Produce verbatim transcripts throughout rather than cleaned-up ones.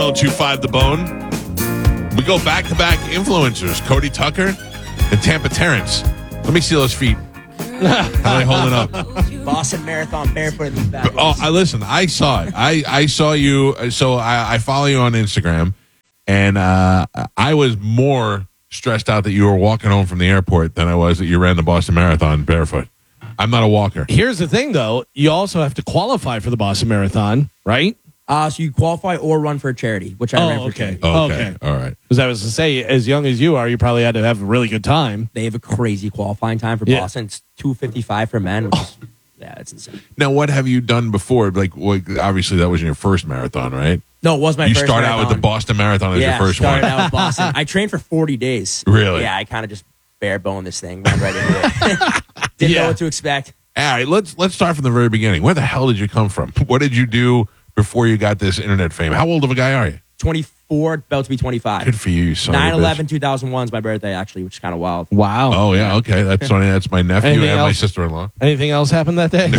oh two five The Bone. We go back-to-back influencers, Cody Tucker and Tampa Terrence. Let me see those feet. How are they holding up? Boston Marathon barefoot in these bad boys. Oh, I listen. I saw it. I, I saw you. So I, I follow you on Instagram, and uh, I was more stressed out that you were walking home from the airport than I was that you ran the Boston Marathon barefoot. I'm not a walker. Here's the thing, though. You also have to qualify for the Boston Marathon, right? Uh, so you qualify or run for a charity, which I Oh, ran for okay. charity. Okay. Okay. All right. Because I was to say, as young as you are, you probably had to have a really good time. They have a crazy qualifying time for Yeah. Boston. It's two fifty-five for men. Which is, yeah, it's insane. Now, what have you done before? Like, like, obviously, that was your first marathon, right? No, it was my You first start marathon. out with the Boston Marathon as yeah, your first started one. out with Boston. I trained for forty days. Really? Yeah, I kind of just bare boned this thing, went right into it. Didn't Yeah. know what to expect. All right, let's let's start from the very beginning. Where the hell did you come from? What did you do before you got this internet fame? How old of a guy are you? twenty-four, about to be twenty-five. Good for you, you son nine of a bitch. eleven two thousand one is my birthday, actually, which is kind of wild. Wow. Oh, yeah, okay. That's funny. That's my nephew Anything and my else? sister-in-law. Anything else happened that day?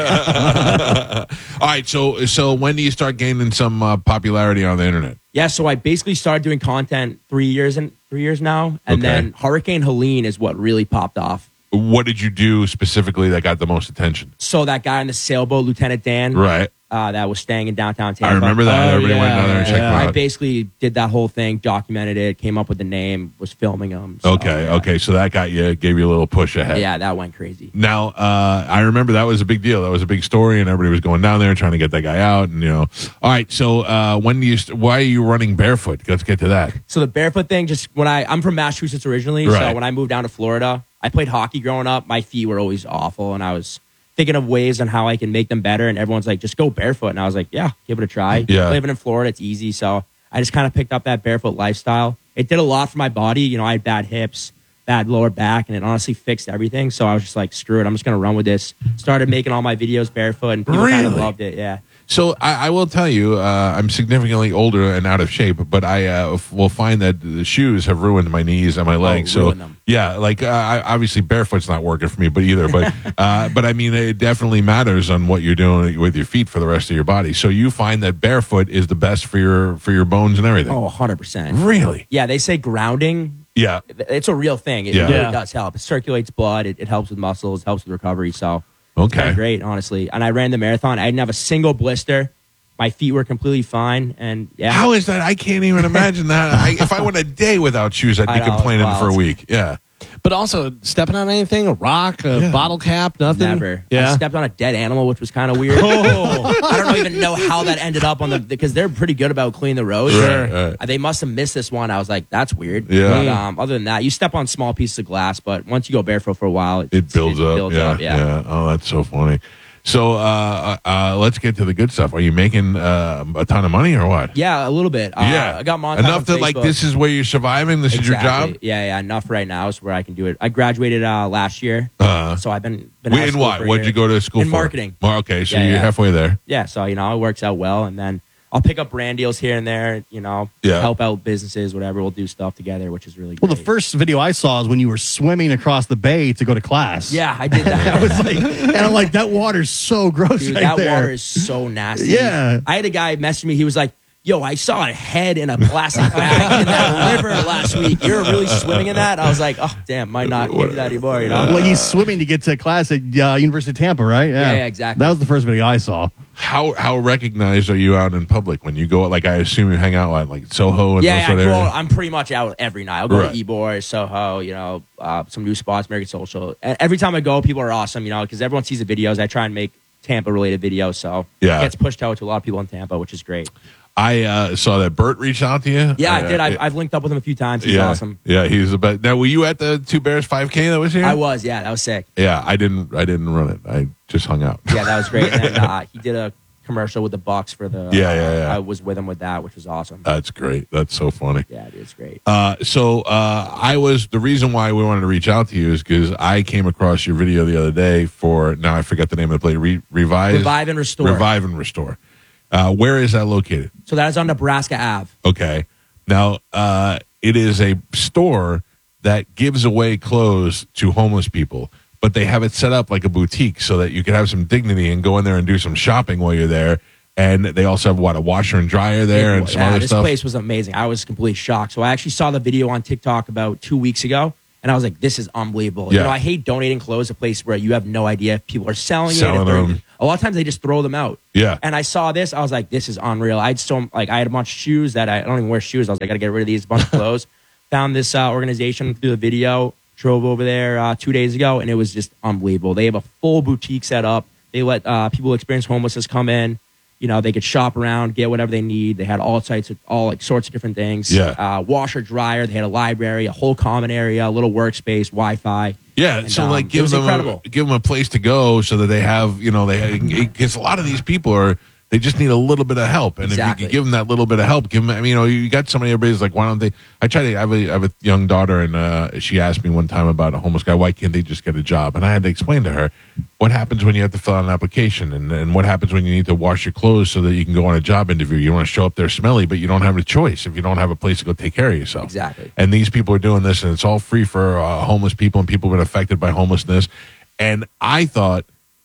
All right, so so when do you start gaining some uh, popularity on the internet? Yeah, so I basically started doing content three years and three years now, and Okay. then Hurricane Helene is what really popped off. What did you do specifically that got the most attention? So that guy in the sailboat, Lieutenant Dan, Right. uh, that was staying in downtown Tampa. I remember that. Oh, Everybody went yeah, down there and yeah, checked yeah. him I out. basically did that whole thing, documented it, came up with the name, was filming them. So, Okay, yeah. okay. So that got you, gave you a little push ahead. Yeah, that went crazy. Now, uh, I remember that was a big deal. That was a big story, and everybody was going down there trying to get that guy out. And you know, all right. So, uh, when do you? St- why are you running barefoot? Let's get to that. So the barefoot thing, just when I, I'm from Massachusetts originally, Right. so when I moved down to Florida, I played hockey growing up. My feet were always awful, and I was thinking of ways on how I can make them better. And everyone's like, just go barefoot. And I was like, yeah, give it a try. Yeah. Living in Florida, it's easy. So I just kind of picked up that barefoot lifestyle. It did a lot for my body. You know, I had bad hips, bad lower back, and it honestly fixed everything. So I was just like, screw it, I'm just going to run with this. Started making all my videos barefoot, and people kind of Really? loved it. Yeah. So I, I will tell you, uh, I'm significantly older and out of shape, but I uh, f- will find that the shoes have ruined my knees and my legs. so ruined them. yeah, like uh, I, obviously barefoot's not working for me, but either. But uh, but I mean, it definitely matters on what you're doing with your feet for the rest of your body. So you find that barefoot is the best for your for your bones and everything. Oh, one hundred percent. Really? Yeah, they say grounding. Yeah. It's a real thing. It Yeah. really Yeah. does help. It circulates blood. It, it helps with muscles. Helps with recovery. So it's Okay. been great, honestly. And I ran the marathon. I didn't have a single blister. My feet were completely fine. And yeah, How is that? I can't even imagine that. I, if I went a day without shoes, I'd be I know, it's complaining wild. for a week. Yeah. But also, stepping on anything, a rock, a Yeah. bottle cap, nothing? never. I Yeah. stepped on a dead animal, which was kind of weird. Oh. I don't even know how that ended up on the because they're pretty good about cleaning the roads. Sure. Right. Uh, They must have missed this one. I was like, that's weird. Yeah. But, um, other than that, you step on small pieces of glass, but once you go barefoot for a while, it, It builds up. builds yeah, up. Yeah. Oh, that's so funny. So uh, uh, let's get to the good stuff. Are you making uh, a ton of money or what? Yeah, a little bit. Uh, yeah. I got monetized enough on that like Facebook. this is where you're surviving. This is your Exactly. job. Yeah, yeah. Enough right now is where I can do it. I graduated uh, last year, Uh, so I've been, been wait, out of in school what? for a What'd year. you go to school In for? marketing. Mar- okay, so Yeah, you're yeah. halfway there. Yeah, so you know it works out well, and then I'll pick up brand deals here and there. You know, Yeah. help out businesses, whatever. We'll do stuff together, which is really Well, great. the first video I saw is when you were swimming across the bay to go to class. Yeah, I did that. I was like, and I'm like, that water's so gross Dude, right that there. water is so nasty. Yeah. I had a guy message me. He was like, yo, I saw a head in a plastic bag in that river last week. You're really swimming in that? I was like, oh, damn, might not do that anymore, you know? Well, he's swimming to get to class at uh, University of Tampa, right? Yeah, yeah, exactly. That was the first video I saw. How how recognized are you out in public when you go? Like I assume you hang out at like Soho and Yeah, those yeah, sort I of go, areas? I'm pretty much out every night. I'll go Right. to Ybor, Soho, you know, uh, some new spots, American Social. And every time I go, people are awesome, you know, because everyone sees the videos. I try and make Tampa-related videos, so Yeah. it gets pushed out to a lot of people in Tampa, which is great. I uh, saw that Bert reached out to you. Yeah, I Uh, did. I've, it- I've linked up with him a few times. He's yeah, awesome. yeah, he's the best. Now, were you at the Two Bears five K that was here? I was, yeah, that was sick. Yeah, I didn't. I didn't run it. I just hung out. Yeah, that was great. And then uh, he did a commercial with the Bucks for the. Yeah, yeah, yeah. I was with him with that, which was awesome. That's great. That's so funny. Yeah, it is great. Uh, so uh, I was the reason why we wanted to reach out to you is because I came across your video the other day for now I forget the name of the play. Re- Revise, Revive and Restore. Revive and Restore. Uh, where is that located? So that is on Nebraska Avenue. Okay. Now, uh, it is a store that gives away clothes to homeless people, but they have it set up like a boutique so that you can have some dignity and go in there and do some shopping while you're there And they also have what, a washer and dryer there It- and some yeah, other this stuff. place was amazing. I was completely shocked. So I actually saw the video on TikTok about two weeks ago, and I was like, "This is unbelievable." Yeah. You know, I hate donating clothes to a place where you have no idea if people are selling, Selling it. if they're- them. A lot of times they just throw them out. Yeah. And I saw this, I was like, "This is unreal." I had so like I had a bunch of shoes that I, I don't even wear shoes. I was like, "I gotta get rid of these." A bunch of clothes. Found this uh, organization through the video. Drove over there uh, two days ago, and it was just unbelievable. They have a full boutique set up. They let uh, people experience homelessness come in. You know, they could shop around, get whatever they need. They had all types of, all like sorts of different things. Yeah. Uh, washer, dryer. They had a library, a whole common area, a little workspace, Wi-Fi. Yeah, And, so um, like it give was them incredible. a, give them a place to go so that they have, you know, they because a lot of these people are they just need a little bit of help, and Exactly. if you could give them that little bit of help, give them. I mean, you know, you got somebody. Everybody's like, why don't they? I try to. I have a, I have a young daughter, and uh, she asked me one time about a homeless guy. Why can't they just get a job? And I had to explain to her what happens when you have to fill out an application, and, and what happens when you need to wash your clothes so that you can go on a job interview. You don't want to show up there smelly, but you don't have a choice if you don't have a place to go take care of yourself. Exactly. And these people are doing this, and it's all free for uh, homeless people and people who've been affected by homelessness. And I thought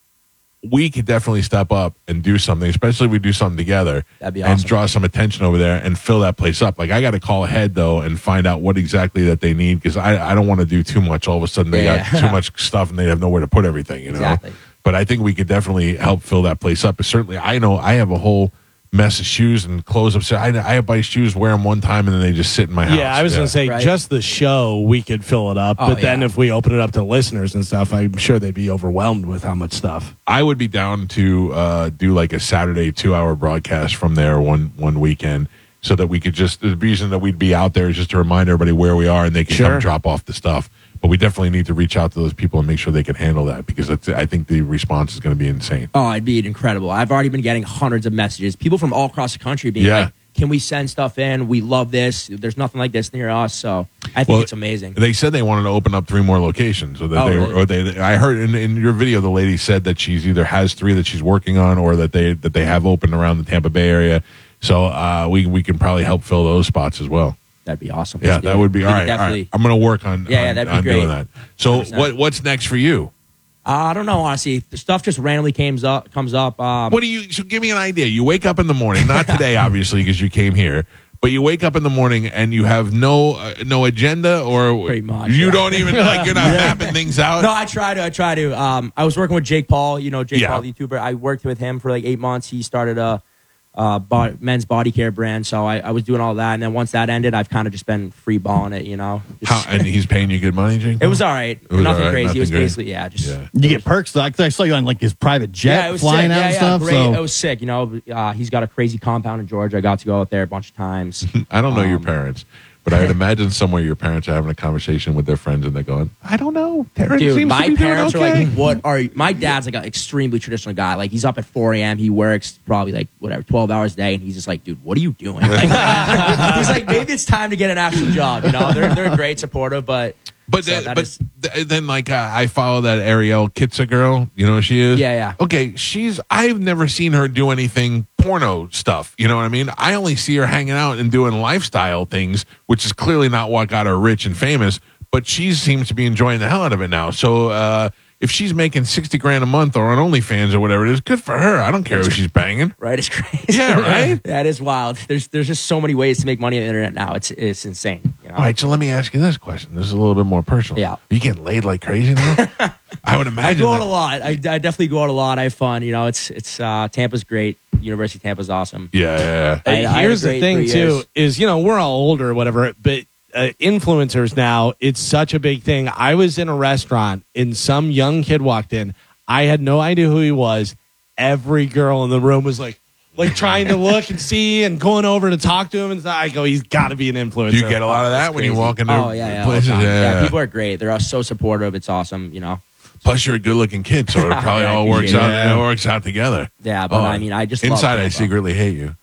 we could definitely step up and do something, especially if we do something together. That'd be and awesome. draw some attention over there and fill that place up. Like, I got to call ahead, though, and find out what exactly that they need, because I, I don't want to do too much. All of a sudden, they Yeah. got too much stuff and they have nowhere to put everything, you know? Exactly. But I think we could definitely help fill that place up. But certainly, I know I have a whole mess of shoes and clothes upstairs. I, I buy shoes, wear them one time, and then they just sit in my house. Yeah, I was going to say, Right. just the show, we could fill it up. Oh, but then yeah. if we open it up to listeners and stuff, I'm sure they'd be overwhelmed with how much stuff. I would be down to uh, do like a Saturday two-hour broadcast from there one one weekend, so that we could just, the reason that we'd be out there is just to remind everybody where we are, and they can Sure. come drop off the stuff. But we definitely need to reach out to those people and make sure they can handle that, because that's, I think the response is going to be insane. Oh, it'd be incredible. I've already been getting hundreds of messages. People from all across the country being Yeah. like, "Can we send stuff in? We love this. There's nothing like this near us." So I think Well, it's amazing. They said they wanted to open up three more locations. So that Oh, they, really? or they, I heard in, in your video, the lady said that she's either has three that she's working on, or that they that they have open around the Tampa Bay area. So uh, we we can probably help fill those spots as well. That'd be awesome. Yeah, Let's do that it. would be We all could right. All Definitely. right. I'm going to work on, Yeah, yeah, on, that'd be on doing great. that. So one hundred percent. what what's next for you? Uh, I don't know, honestly. The stuff just randomly comes up. Comes up. Um, What do you? So give me an idea. You wake up in the morning, not today, obviously, because you came here. But you wake up in the morning and you have no uh, no agenda, or Pretty much, you yeah. don't even like you're not mapping things out. No, I try to. I try to. Um, I was working with Jake Paul. You know, Jake Yeah. Paul, the YouTuber. I worked with him for like eight months. He started a, uh bo- men's body care brand. So I, I was doing all that, and then once that ended, I've kind of just been free balling it. You know, Just- How, and he's paying you good money, Jake? it was all right. was nothing all right, crazy. nothing it was great. basically yeah, just Yeah. You get perks though. 'Cause I saw you on like his private jet yeah, it was flying sick. out yeah, and yeah, stuff. Great. So It was sick. You know, uh, he's got a crazy compound in Georgia. I got to go out there a bunch of times. I don't know your Um, parents, but I would imagine somewhere your parents are having a conversation with their friends and they're going, "I don't know, Terrence Dude, seems to my be doing parents okay." are like, "What are you?" My dad's like an extremely traditional guy. Like he's up at four a.m. He works probably like whatever twelve hours a day, and he's just like, "Dude, what are you doing?" Like, he's like, "Maybe it's time to get an actual job." You know, they're they're great, supportive, but But so then, that but is- th- then, like uh, I follow that Ariel Kitsa girl. You know who she is? Yeah, yeah. Okay, she's. I've never seen her do anything porno stuff. You know what I mean? I only see her hanging out and doing lifestyle things, which is clearly not what got her rich and famous. But she seems to be enjoying the hell out of it now. So uh, if she's making sixty grand a month or on OnlyFans or whatever it is, good for her. I don't care who she's banging. right, it's crazy. Yeah, right? That is wild. There's there's just so many ways to make money on the internet now. It's it's insane. You know? All right, so let me ask you this question. This is a little bit more personal. Yeah. Are you getting laid like crazy now? I would I imagine. go out that- a lot. I, I definitely go out a lot. I have fun. You know, it's it's uh, Tampa's great. University of Tampa's awesome. Yeah, yeah, yeah. I- And I had a here's the great thing three too years. is you know we're all older or whatever, but uh, influencers now it's such a big thing. I was in a restaurant and some young kid walked in. I had no idea who he was. Every girl in the room was like like trying to look and see and going over to talk to him, and I go, he's got to be an influencer. Do you get a lot of that when you Crazy. walk into oh yeah, yeah, all the places? time. Yeah, yeah, yeah. people are great. They're all so supportive. It's awesome. You know. Plus, you're a good-looking kid, so it probably Yeah, I all works appreciate out. it. It works out together. Yeah, but Oh, I mean, I just love inside, I Tampa. secretly hate you.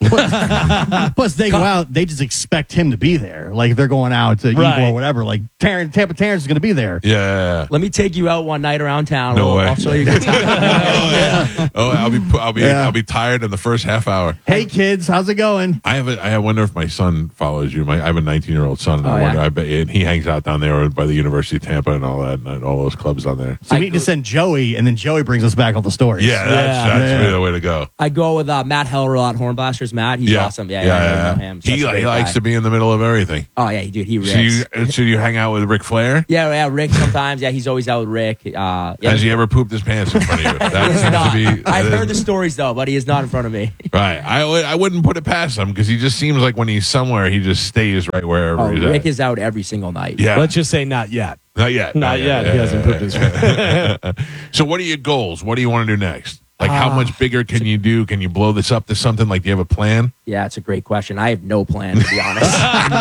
plus they go out, they just expect him to be there. Like if they're going out to Right. eat or whatever, like Terrence, Tampa Terrence is going to be there. Yeah, yeah, yeah. Let me take you out one night around town. No I'll, way. I'll show you a good time. oh, yeah. Oh, I'll be, I'll be, Yeah. I'll be tired in the first half hour. Hey kids, how's it going? I have, a, I wonder if my son follows you. My, I have a nineteen-year-old son, and Oh, I wonder. yeah. I bet, and he hangs out down there by the University of Tampa and all that, and all those clubs on there. So I- he, waiting to send Joey, and then Joey brings us back all the stories. Yeah, that's, Yeah. that's Yeah. really the way to go. I go with uh, Matt Heller at Hornblasters. Matt, he's Yeah. awesome. Yeah, yeah, yeah, I know him. He, Such a he great likes guy. to be in the middle of everything. Oh yeah, dude, he rips. So you, so you hang out with Ric Flair? yeah, yeah, Rick sometimes. Yeah, he's always out with Rick. Uh, yeah, Has he ever pooped his pants in front of you? That he is seems not. to be. I've heard the stories though, but he is not in front of me. Right. I, would- I wouldn't put it past him because he just seems like when he's somewhere, he just stays right wherever Oh, he's Rick at. is out every single night. yeah. Let's just say not yet. not yet. Not yet. He hasn't pooped his pants. So, what are your goals? What do you want to do next? Like, how Ah. much bigger can you do? Can you blow this up to something? Like, do you have a plan? Yeah, it's a great question. I have no plan, to be honest.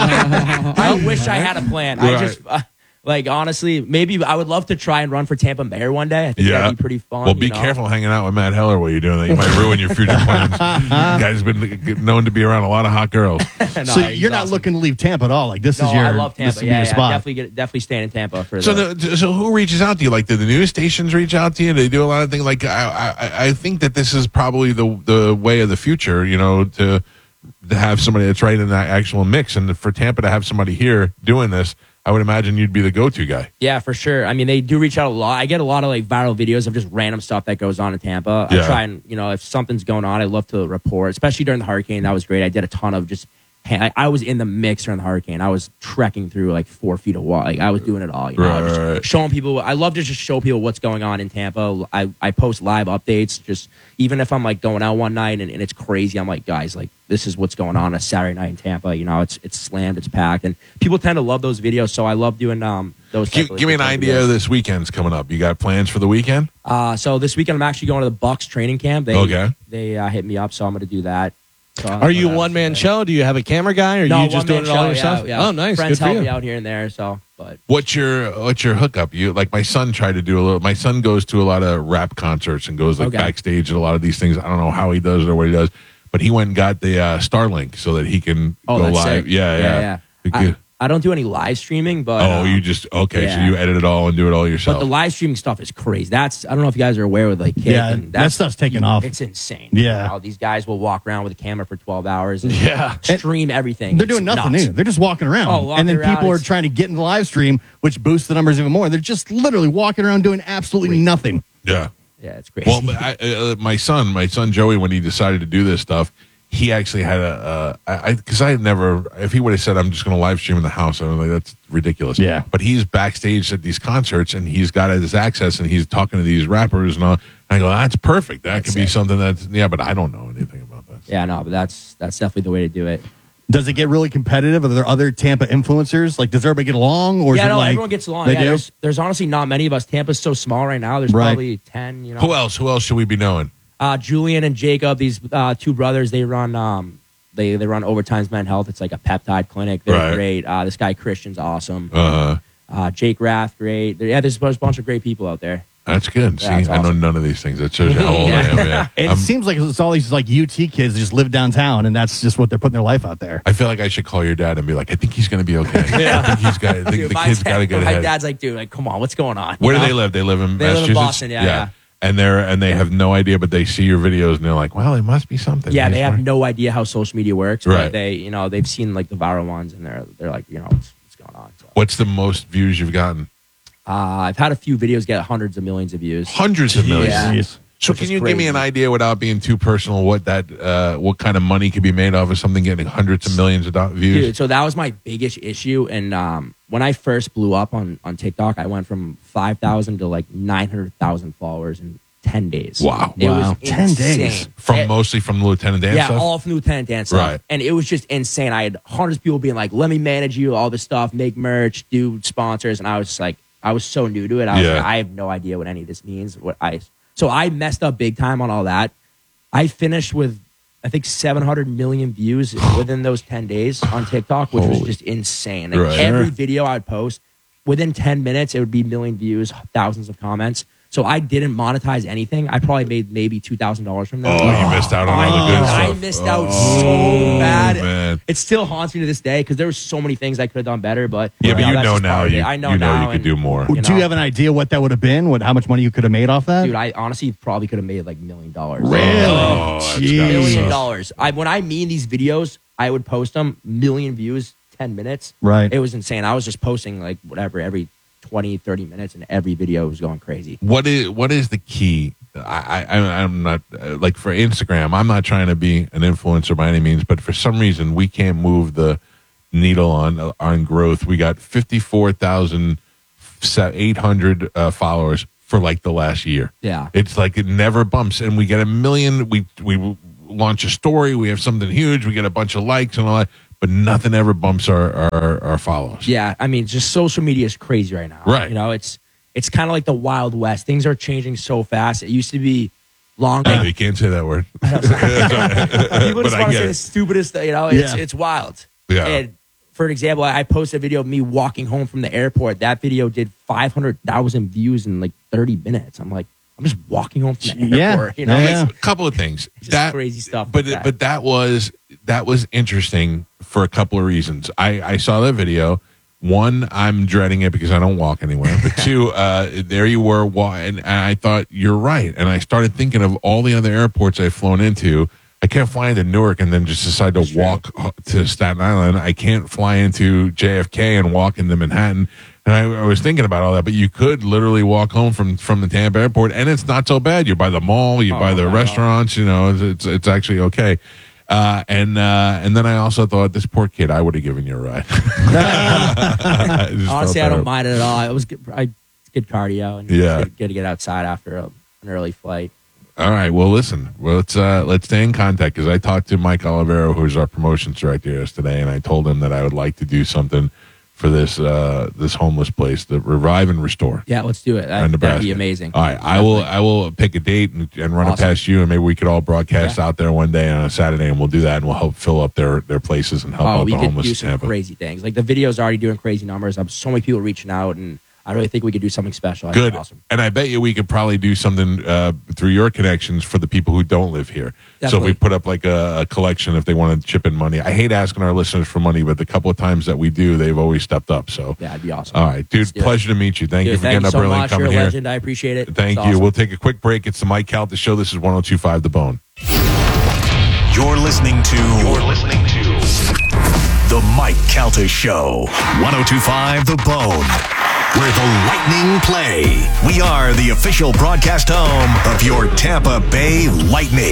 I wish I had a plan. I Right. just, uh, like, honestly, maybe I would love to try and run for Tampa Mayor one day. I think Yeah. that'd be pretty fun. Well, be you know? careful hanging out with Matt Heller while you're doing that. You might ruin your future plans. Guy's been known to be around a lot of hot girls. No, So he's you're not awesome. looking to leave Tampa at all. Like this No, is your. I love This Tampa. would be Yeah, your yeah, spot. definitely, get, definitely staying in Tampa for So, the. the, so who reaches out to you? Like, do the news stations reach out to you? They do a lot of things. Like, I, I, I think that this is probably the the way of the future. You know, to to have somebody that's right in that actual mix, and for Tampa to have somebody here doing this, I would imagine you'd be the go-to guy. Yeah, for sure. I mean, they do reach out a lot. I get a lot of like viral videos of just random stuff that goes on in Tampa. Yeah. I try and, you know, if something's going on, I love to report, especially during the hurricane. That was great. I did a ton of just, I, I was in the mix during the hurricane. I was trekking through like four feet of water. Like I was doing it all, you know, Right, just right, right. showing people. I love to just show people what's going on in Tampa. I, I post live updates, just even if I'm like going out one night and, and it's crazy, I'm like, guys, like this is what's going on a Saturday night in Tampa. You know, it's it's slammed, it's packed, and people tend to love those videos. So I love doing um those. Give, type of- give me an those idea videos. of this weekend's coming up. You got plans for the weekend? Uh, so this weekend I'm actually going to the Bucks training camp. They, Okay. They uh, hit me up, so I'm going to do that. So I'll- Are you I'll- one man show? Do you have a camera guy, or are No, you just doing one-man it all show, yourself? yeah, yeah. Oh, nice. Friends Good for help you. me out here and there. So, but What's your what's your hookup? You like my son tried to do a little. My son goes to a lot of rap concerts and goes like Okay. backstage at a lot of these things. I don't know how he does it or what he does, but he went and got the uh, Starlink so that he can oh, go that's live. sick. Yeah, yeah. yeah. Because- I, I don't do any live streaming, but oh, um, you just okay. So yeah. you edit it all and do it all But yourself. the live streaming stuff is crazy. That's I don't know if you guys are aware with like Kick Yeah, and that that's stuff's taking off. It's insane. Yeah. You know, these guys will walk around with a camera for twelve hours and Yeah. stream everything. They're It's doing nothing nuts. either. They're just walking around. Oh, walking and then around, people are it's- trying to get in the live stream, which boosts the numbers even more. They're just literally walking around doing absolutely nothing. yeah. Yeah, it's crazy. Well, I, uh, my son, my son Joey, when he decided to do this stuff, he actually had a, uh, I, because I had never, if he would have said, I'm just going to live stream in the house, I was like, that's ridiculous. Yeah. But he's backstage at these concerts and he's got his access and he's talking to these rappers and all. And I go, that's perfect. That That's could be it. something that's, yeah, but I don't know anything about that. yeah, no, but that's that's definitely the way to do it. Does it get really competitive? Are there other Tampa influencers? Like, does everybody get along? Or Yeah, is it no, like everyone gets along. They Yeah, do? there's, there's honestly not many of us. Tampa's so small right now. There's Right. probably ten. You know, Who else? Who else should we be knowing? Uh, Julian and Jacob, these uh, two brothers, they run um, they they run Overtime's Men Health. It's like a peptide clinic. They're Right. great. Uh, this guy Christian's awesome. Uh, Uh, Jake Rath, great. There- Yeah, there's a bunch of great people out there. that's good. See, Yeah, that's I know awesome. none of these things. That shows you how old I am. Yeah. It I'm- seems like it's all these like U T kids that just live downtown, and that's just what they're putting their life out there. I feel like I should call your dad and be like, I think he's going to be okay. I think he's got, I think Dude, the my kid's dad- got a good My head. dad's like, dude, like, come on, what's going on? Where You do they know? live? They live in They live in Massachusetts. Boston, yeah, yeah. And they're and they have no idea, but they see your videos and they're like, "Well, it must be something." Yeah, He's they have right. no idea how social media works. Right. But they, you know, they've seen like the viral ones, and they're they're like, you know, what's, what's going on? So, What's the most views you've gotten? uh, I've had a few videos get hundreds of millions of views. Hundreds of millions. Yeah. Jeez. So, Which can is you give me crazy. an idea without being too personal? What that, uh, what kind of money could be made off of something getting hundreds of millions of do- views? Dude, so that was my biggest issue. And um, when I first blew up on, on TikTok, I went from five thousand to like nine hundred thousand followers in ten days. Wow. It Wow. was ten insane. days. From It- mostly from the Lieutenant Dan yeah, stuff. all from Lieutenant Dan stuff. Right. And it was just insane. I had hundreds of people being like, let me manage you, all this stuff, make merch, do sponsors. And I was just like, I was so new to it. I was Yeah. like, I have no idea what any of this means. What I So I messed up big time on all that. I finished with, I think, seven hundred million views within those ten days on TikTok, which was Holy- just insane. Like Right. every Sure. video I'd post, within ten minutes, it would be million views, thousands of comments. So I didn't monetize anything. I probably made maybe two thousand dollars from that. Oh, you missed out on I, all the good I stuff. missed out Oh, so bad. man. It still haunts me to this day because there were so many things I could have done better. But Yeah, but you that's know just now part of you, it. I know you know now you could and, do more. You Do you know. have an idea what that would have been? What how much money you could have made off that? Dude, I honestly probably could have made like a million dollars. Really? Oh, that's gotta Jeez. suck. Million dollars. I when I mean these videos, I would post them million views, ten minutes. Right. It was insane. I was just posting like whatever every twenty, thirty minutes, and every video was going crazy. What is what is the key? I, I I'm not uh, like for Instagram. I'm not trying to be an influencer by any means, but for some reason we can't move the needle on on growth. We got fifty-four thousand eight hundred uh, followers for like the last year. Yeah, it's like it never bumps, and we get a million. We we launch a story. We have something huge. We get a bunch of likes and all that. But nothing ever bumps our, our, our follows. Yeah, I mean, just social media is crazy right now. Right. You know, it's it's kind of like the Wild West. Things are changing so fast. It used to be long. No, you can't say that word. People just I want to get say it. the stupidest thing. You know, it's, Yeah. it's wild. Yeah. And for an example, I posted a video of me walking home from the airport. That video did five hundred thousand views in like thirty minutes. I'm like, I'm just walking home from the Yeah. airport. You know, Yeah. It's A couple of things. just that crazy stuff. But like that. but that was that was interesting for a couple of reasons. I, I saw that video. One, I'm dreading it because I don't walk anywhere. But two, uh, there you were, wa- and, and I thought you're right. And I started thinking of all the other airports I've flown into. I can't fly into Newark and then just decide to walk to Staten Island. I can't fly into J F K and walk into Manhattan. And I, I was thinking about all that, but you could literally walk home from, from the Tampa airport, and it's not so bad. You're by the mall, you're Oh, by the I know. restaurants. You know, it's it's, it's actually okay. Uh, and uh, and then I also thought, this poor kid, I would have given you a ride. I just felt honestly, I don't terrible. mind it at all. It was good, I, it's good cardio and Yeah. good, good to get outside after a, an early flight. All right. Well, listen. Well, let's uh, let's stay in contact because I talked to Mike Olivero, who's our promotions director, yesterday, and I told him that I would like to do something for this uh, this homeless place, the Revive and Restore. Yeah, let's do it. in That, that'd Nebraska. be amazing. All right, I will. I will pick a date and, and run Awesome. it past you, and maybe we could all broadcast Yeah. out there one day on a Saturday, and we'll do that, and we'll help fill up their their places and help Oh, out we the could homeless do in some Tampa. crazy things. Like the video's already doing crazy numbers. I'm so many people reaching out, and I really think we could do something special. I think Good. it's awesome. And I bet you we could probably do something uh, through your connections for the people who don't live here. So Definitely. we put up like a, a collection if they want to chip in money. I hate asking our listeners for money, but the couple of times that we do, they've always stepped up. So, Yeah, it'd be awesome. all right, dude, Let's do it. pleasure to meet you. Thank Dude, you for thank getting you up so early and much. You're coming a here. legend. I appreciate it. Thank It's you. awesome. We'll take a quick break. It's the Mike Calta Show. This is one oh two point five The Bone. You're listening to. You're listening to the Mike Calta Show. one oh two point five The Bone, where the Lightning play. We are the official broadcast home of your Tampa Bay Lightning.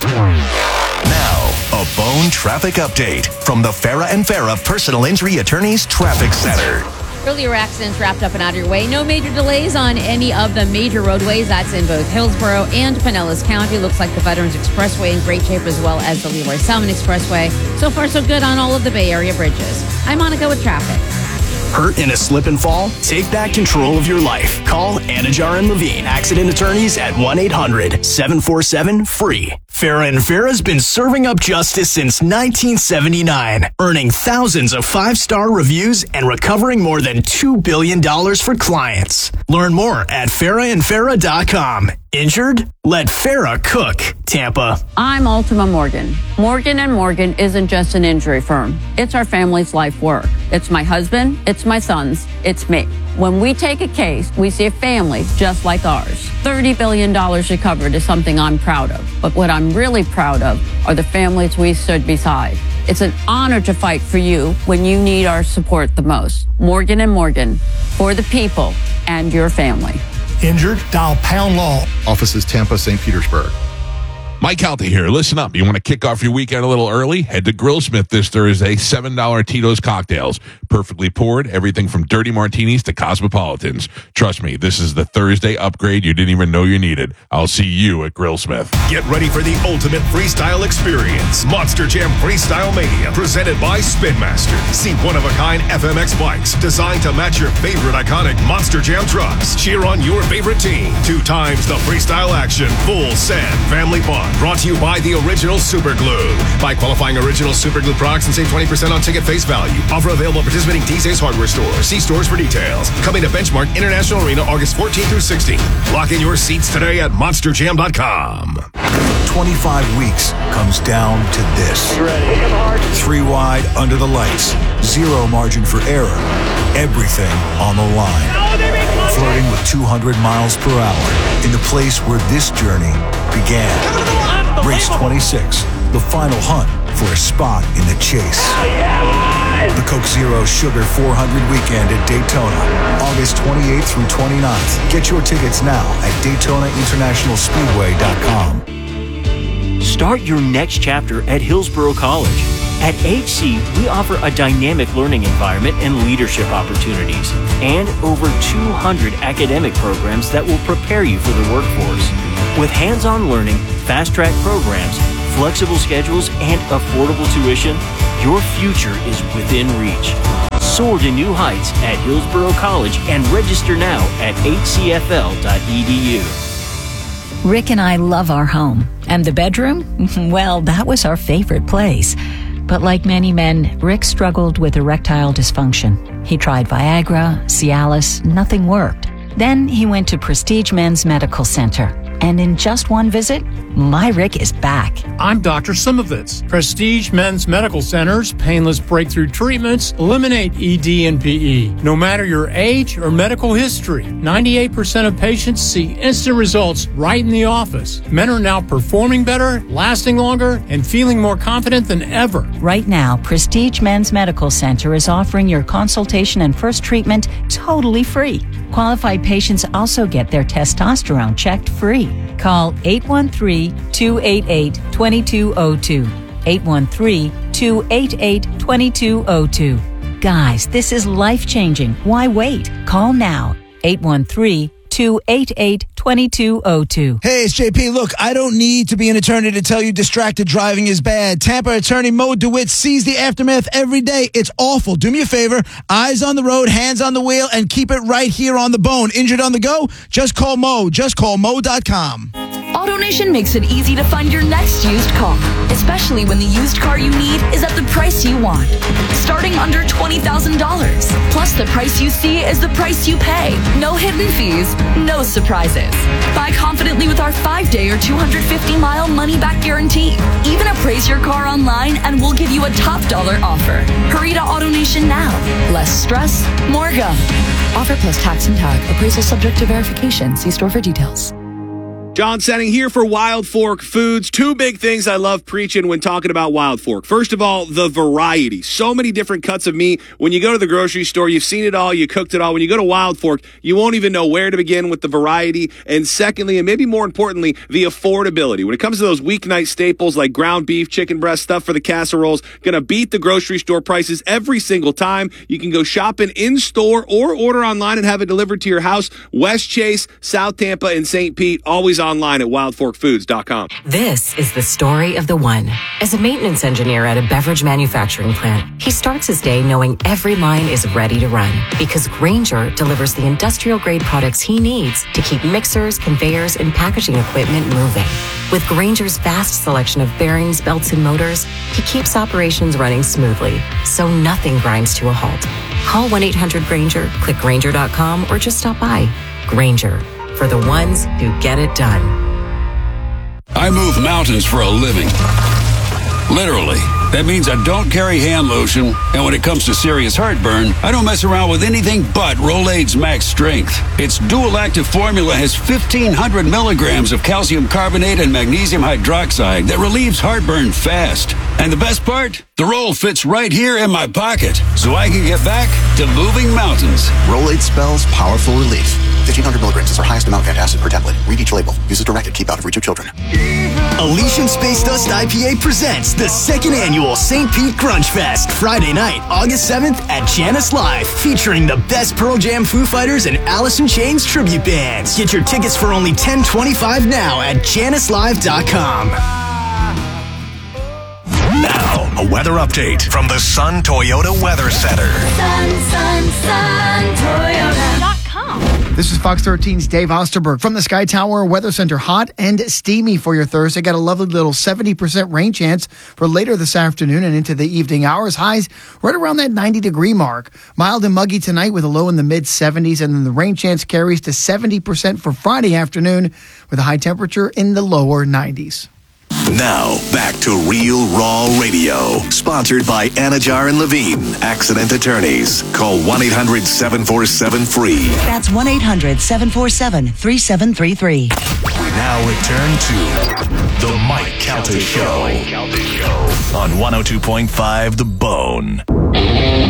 Now, a Bone traffic update from the Farah and Farah Personal Injury Attorneys Traffic Center. Earlier accidents wrapped up and out of your way. No major delays on any of the major roadways. That's in both Hillsborough and Pinellas County. Looks like the Veterans Expressway in great shape, as well as the Leroy Salmon Expressway. So far, so good on all of the Bay Area bridges. I'm Monica with traffic. Hurt in a slip and fall? Take back control of your life. Call Anajar and Levine, accident attorneys at one eight hundred seven four seven free. Farah and Farah's been serving up justice since nineteen seventy-nine, earning thousands of five-star reviews and recovering more than two billion dollars for clients. Learn more at farah and farah dot com. Injured? Let Farah cook. Tampa. I'm Ultima Morgan. Morgan and Morgan isn't just an injury firm. It's our family's life work. It's my husband, it's my sons, it's me. When we take a case, we see a family just like ours. thirty billion dollars recovered is something I'm proud of. But what I'm really proud of are the families we stood beside. It's an honor to fight for you when you need our support the most. Morgan and Morgan, for the people and your family. Injured? Dial pound law. Offices Tampa, Saint Petersburg. Mike Calta here. Listen up. You want to kick off your weekend a little early? Head to Grillsmith this Thursday. seven dollar Tito's cocktails. Perfectly poured. Everything from dirty martinis to cosmopolitans. Trust me, this is the Thursday upgrade you didn't even know you needed. I'll see you at Grillsmith. Get ready for the ultimate freestyle experience. Monster Jam Freestyle Mania, presented by Spin Master. See one-of-a-kind F M X bikes designed to match your favorite iconic Monster Jam trucks. Cheer on your favorite team. Two times the freestyle action. Full send. Family fun. Brought to you by the Original Super Glue. Buy qualifying Original Super Glue products and save twenty percent on ticket face value. Offer available at participating D J's hardware stores. See stores for details. Coming to Benchmark International Arena August fourteenth through sixteenth. Lock in your seats today at monster jam dot com. twenty-five weeks comes down to this. Three wide under the lights. Zero margin for error. Everything on the line. Flirting with two hundred miles per hour in the place where this journey began. Race twenty-six, the final hunt for a spot in the chase. The Coke Zero Sugar four hundred Weekend at Daytona, August twenty-eighth through twenty-ninth. Get your tickets now at Daytona International Speedway dot com. Start your next chapter at Hillsborough College. At H C, we offer a dynamic learning environment and leadership opportunities, and over two hundred academic programs that will prepare you for the workforce. With hands-on learning, fast-track programs, flexible schedules, and affordable tuition, your future is within reach. Soar to new heights at Hillsborough College and register now at h c f l dot e d u. Rick and I love our home. And the bedroom? Well, that was our favorite place. But like many men, Rick struggled with erectile dysfunction. He tried Viagra, Cialis, nothing worked. Then he went to Prestige Men's Medical Center. And in just one visit, my Rick is back. I'm Doctor Simovitz. Prestige Men's Medical Center's painless breakthrough treatments eliminate E D and P E. No matter your age or medical history, ninety-eight percent of patients see instant results right in the office. Men are now performing better, lasting longer, and feeling more confident than ever. Right now, Prestige Men's Medical Center is offering your consultation and first treatment totally free. Qualified patients also get their testosterone checked free. Call eight one three, two eight eight, two two zero two. eight one three, two eight eight, two two zero two. Guys, this is life-changing. Why wait? Call now. eight one three, two eight eight, two two zero two. Hey, it's J P. Look, I don't need to be an attorney to tell you distracted driving is bad. Tampa attorney Mo DeWitt sees the aftermath every day. It's awful. Do me a favor. Eyes on the road, hands on the wheel, and keep it right here on the bone. Injured on the go? Just call Mo. Just call Mo dot com. AutoNation makes it easy to find your next used car, especially when the used car you need is at the price you want. Starting under twenty thousand dollars. Plus, the price you see is the price you pay. No hidden fees, no surprises. Buy confidently with our five-day or two hundred fifty mile money-back guarantee. Even appraise your car online and we'll give you a top dollar offer. Hurry to AutoNation now. Less stress, more go. Offer plus tax and tag. Appraisal subject to verification. See store for details. John Setting here for Wild Fork Foods. Two big things I love preaching when talking about Wild Fork. First of all, the variety. So many different cuts of meat. When you go to the grocery store, you've seen it all, you cooked it all. When you go to Wild Fork, you won't even know where to begin with the variety. And secondly, and maybe more importantly, the affordability. When it comes to those weeknight staples like ground beef, chicken breast, stuff for the casseroles, gonna beat the grocery store prices every single time. You can go shopping in-store or order online and have it delivered to your house. West Chase, South Tampa, and Saint Pete, always online at wild fork foods dot com. This is the story of the one. As a maintenance engineer at a beverage manufacturing plant, he starts his day knowing every line is ready to run because Grainger delivers the industrial-grade products he needs to keep mixers, conveyors, and packaging equipment moving. With Grainger's vast selection of bearings, belts, and motors, he keeps operations running smoothly, so nothing grinds to a halt. Call one eight hundred Grainger, click Grainger dot com, or just stop by. Grainger, for the ones who get it done. I move mountains for a living. Literally. That means I don't carry hand lotion, and when it comes to serious heartburn, I don't mess around with anything but Rolaids Max Strength. Its dual-active formula has fifteen hundred milligrams of calcium carbonate and magnesium hydroxide that relieves heartburn fast. And the best part? The roll fits right here in my pocket, so I can get back to moving mountains. Rolaids spells powerful relief. fifteen hundred milligrams is our highest amount of antacid per tablet. Read each label. Use as directed. Keep out of reach of children. Elysian Space Dust I P A presents the second annual Saint Pete Grunge Fest, Friday night, August seventh at Janice Live, featuring the best Pearl Jam, Foo Fighters, and Alice in Chains tribute bands. Get your tickets for only ten twenty-five now at janice live dot com. Now, a weather update from the Sun Toyota Weather Center. Sun, sun, sun, Toyota dot com. This is Fox thirteen's Dave Osterberg from the Sky Tower Weather Center. Hot and steamy for your Thursday. Got a lovely little seventy percent rain chance for later this afternoon and into the evening hours. Highs right around that ninety degree mark. Mild and muggy tonight with a low in the mid seventies, and then the rain chance carries to seventy percent for Friday afternoon with a high temperature in the lower nineties. Now, back to Real Raw Radio. Sponsored by Anajar and Levine, Accident Attorneys. Call one eight hundred seven four seven free. That's one eight hundred seven four seven three seven three three. We now return to The Mike Calta Show on one oh two point five The Bone.